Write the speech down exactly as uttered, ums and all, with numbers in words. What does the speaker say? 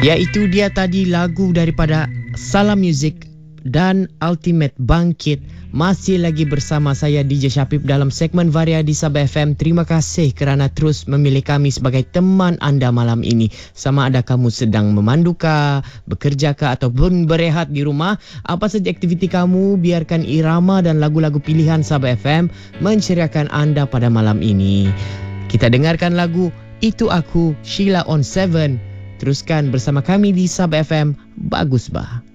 Ya, itu dia tadi lagu daripada Salam Music dan Ultimate Bangkit. Masih lagi bersama saya D J Syapib dalam segmen Varia di Sabah F M. Terima kasih kerana terus memilih kami sebagai teman anda malam ini. Sama ada kamu sedang memandukah, bekerjakah ataupun berehat di rumah, apa saja aktiviti kamu, biarkan irama dan lagu-lagu pilihan Sabah F M menceriakan anda pada malam ini. Kita dengarkan lagu Itu Aku, Sheila on Seven. Teruskan bersama kami di Sabah F M. Bagus bah.